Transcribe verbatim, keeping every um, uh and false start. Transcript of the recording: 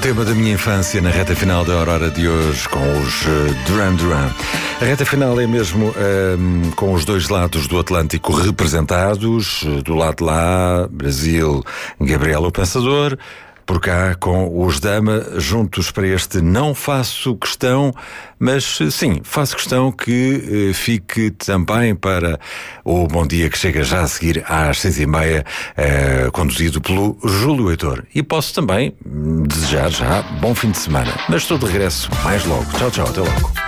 tema da minha infância na reta final da Aurora de hoje com os uh, Duran Duran. A reta final é mesmo um, com os dois lados do Atlântico representados. Do lado de lá, Brasil, Gabriel o Pensador. Por cá, com os Dama, juntos para este Não Faço Questão, mas sim, faço questão que eh, fique também para o Bom Dia, que chega já a seguir às seis e meia, eh, conduzido pelo Júlio Heitor. E posso também desejar já bom fim de semana, mas estou de regresso mais logo. Tchau, tchau, até logo.